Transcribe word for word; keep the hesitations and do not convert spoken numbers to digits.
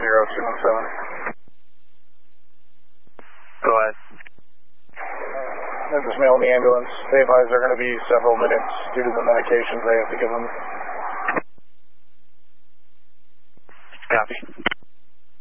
zero two one seven. Go ahead. This is male in the ambulance. They advise they're going to be several minutes due to the medications they have to give them.